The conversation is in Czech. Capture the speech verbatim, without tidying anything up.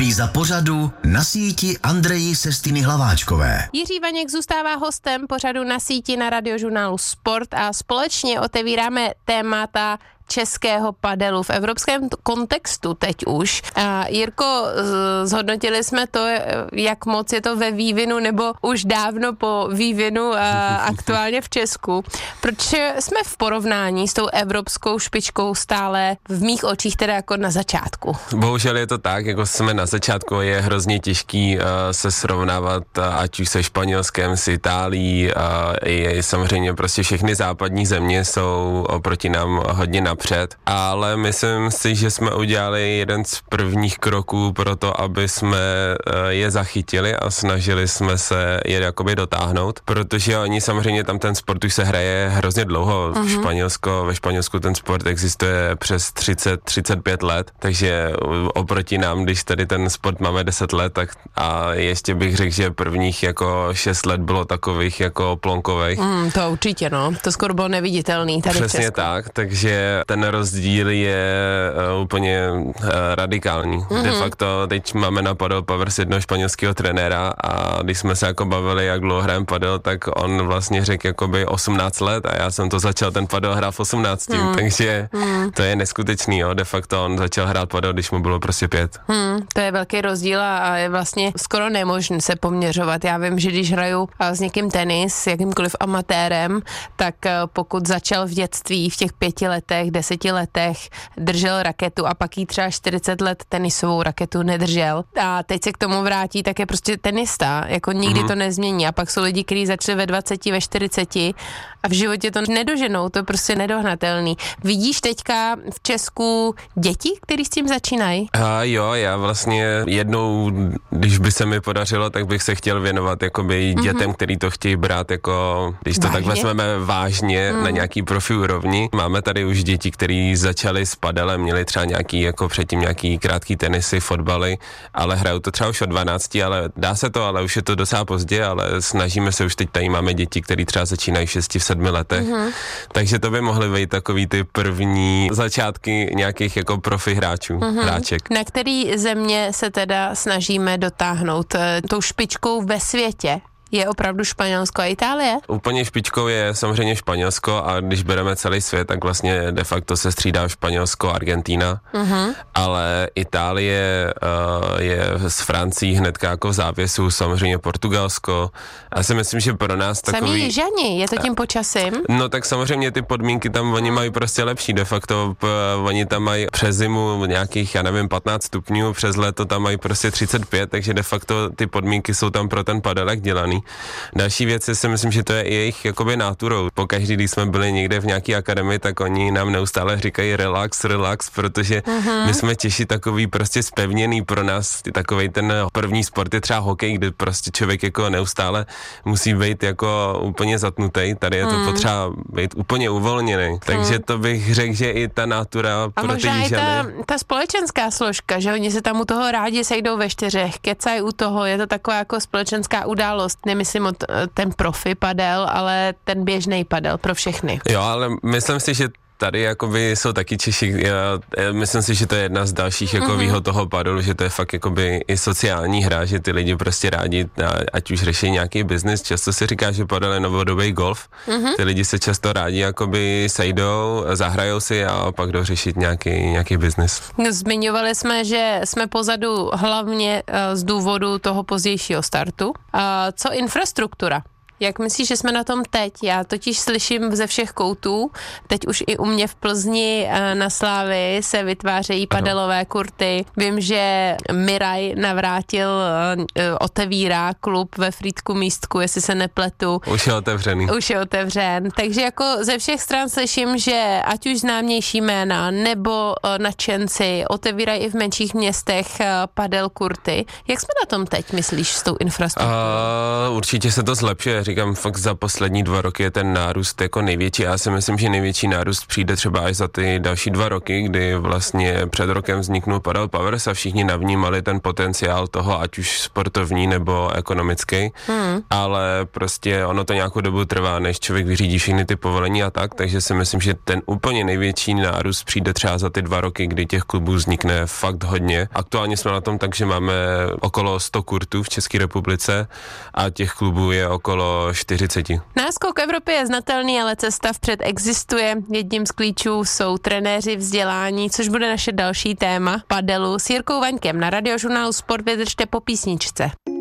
Repríza pořadu Na síti Andreji Sestiny Hlaváčkové. Jiří Vaněk zůstává hostem pořadu Na síti na radiožurnálu Sport a společně otevíráme témata českého padelu v evropském kontextu teď už. A Jirko, zhodnotili jsme to, jak moc je to ve vývinu, nebo už dávno po vývinu a aktuálně v Česku. Proč jsme v porovnání s tou evropskou špičkou stále v mých očích teda jako na začátku? Bohužel je to tak, jako jsme na začátku, je hrozně těžký uh, se srovnávat, uh, ať už se Španělskem, s Itálií, uh, i samozřejmě prostě všechny západní země jsou oproti nám hodně napřed. Ale myslím si, že jsme udělali jeden z prvních kroků pro to, aby jsme je zachytili a snažili jsme se je jakoby dotáhnout, protože oni samozřejmě tam ten sport už se hraje hrozně dlouho. Mm-hmm. V Španělsko, ve Španělsku ten sport existuje přes třicet třicet pět let, takže oproti nám, když tady ten sport máme deset let, tak a ještě bych řekl, že prvních jako šest let bylo takových jako plonkových. Mm, to určitě, no. To skoro bylo neviditelný tady Přesně v Česku. tak, takže ten rozdíl je uh, úplně uh, radikální. Mm-hmm. De facto teď máme na Padel Powers jednoho španělského trenéra a když jsme se jako bavili, jak dlouho hrajeme padel, tak on vlastně řekl jakoby osmnáct let a já jsem to začal ten padel hrát v osmnácti, mm. takže mm. to je neskutečný, jo. De facto on začal hrát padel, když mu bylo prostě pět. Mm, to je velký rozdíl a je vlastně skoro nemožné se poměřovat. Já vím, že když hraju s někým tenis, s jakýmkoliv amatérem, tak pokud začal v dětství, v těch pěti letech, deseti letech držel raketu a pak jí třeba čtyřicet let tenisovou raketu nedržel a teď se k tomu vrátí, tak je prostě tenista, jako nikdy mm-hmm. to nezmění a pak jsou lidi, kteří začali ve dvaceti, ve čtyřiceti a v životě to nedoženou, to je prostě nedohnatelný. Vidíš teďka v Česku děti, který s tím začínají? A jo, já vlastně jednou, když by se mi podařilo, tak bych se chtěl věnovat jakoby mm-hmm. dětem, který to chtějí brát jako, když to vážně? Tak vezmeme vážně mm. na nějaký profi úrovni. Máme tady už děti, který začali s padelem, měli třeba nějaký, jako předtím nějaký krátký tenisy, fotbaly, ale hrajou to třeba už od dvanácti, ale dá se to, ale už je to docela pozdě, ale snažíme se už teď, tady máme děti, který třeba začínají v šesti, v sedmi letech, mm-hmm. takže to by mohly být takový ty první začátky nějakých jako profi hráčů, mm-hmm. hráček. Na který země se teda snažíme dotáhnout tou špičkou ve světě? Je opravdu Španělsko a Itálie? Úplně špičkou je samozřejmě Španělsko a když bereme celý svět, tak vlastně de facto se střídá Španělsko a Argentina, uh-huh. ale Itálie uh, je s Francií hnedka jako v závěsu, samozřejmě Portugalsko. Já si myslím, že pro nás takový... Samý jižani, je to tím počasím? No tak samozřejmě ty podmínky tam oni mají prostě lepší, de facto p- oni tam mají přes zimu nějakých, já nevím, patnáct stupňů, přes léto tam mají prostě třicet pět, takže de facto ty podmínky jsou tam pro ten padelek dělaný. Další věc si myslím, že to je i jejich jakoby náturou. Pokaždý, když jsme byli někde v nějaké akademii, tak oni nám neustále říkají relax, relax, protože uh-huh. my jsme Češi takový prostě spevněný, pro nás takovej ten první sport je třeba hokej, kde prostě člověk jako neustále musí být jako úplně zatnutý. Tady je to uh-huh. potřeba být úplně uvolněný. Uh-huh. Takže to bych řekl, že i ta nátura a pro ty možná i ta, ženy. ta společenská složka, že oni se tam u toho rádi sejdou ve čtyřech, kecají u toho, je to taková jako společenská událost. Nemyslím od ten profi padel, ale ten běžný padel pro všechny. Jo, ale myslím si, že tady jakoby jsou taky Češi, já, já myslím si, že to je jedna z dalších jako mm-hmm. výhod toho padelu, že to je fakt jakoby i sociální hra, že ty lidi prostě rádi, ať už řeší nějaký biznis, často se říká, že padel je novodobý golf, mm-hmm. ty lidi se často rádi jakoby sejdou, zahrajou si a pak jdou řešit nějaký, nějaký biznis. Zmiňovali jsme, že jsme pozadu hlavně z důvodu toho pozdějšího startu. Co infrastruktura? Jak myslíš, že jsme na tom teď? Já totiž slyším ze všech koutů, teď už i u mě v Plzni na Slávy se vytvářejí padelové kurty. Vím, že Miraj navrátil, otevírá klub ve Frýdku Místku, jestli se nepletu. Už je otevřený. Už je otevřen. Takže jako ze všech stran slyším, že ať už známější jména nebo nadšenci otevírají i v menších městech padel kurty. Jak jsme na tom teď, myslíš, s tou infrastrukturou? Uh, určitě se to zlepšuje. říkám, fakt za poslední dva roky je ten nárůst jako největší. Já si myslím, že největší nárůst přijde třeba až za ty další dva roky, kdy vlastně před rokem vzniknul Padel Powers a všichni navnímali ten potenciál toho, ať už sportovní nebo ekonomický, hmm. ale prostě ono to nějakou dobu trvá, než člověk vyřídí všechny ty povolení a tak, takže si myslím, že ten úplně největší nárůst přijde třeba za ty dva roky, kdy těch klubů vznikne fakt hodně. Aktuálně jsme na tom tak, že máme okolo sto kurtů v České republice a těch klubů je okolo čtyřicet. Náskok Evropy je znatelný, ale cesta vpřed existuje. Jedním z klíčů jsou trenéři, vzdělání, což bude naše další téma padelu. S Jirkou Vaňkem na Radiožurnálu Sport vydržte po písničce.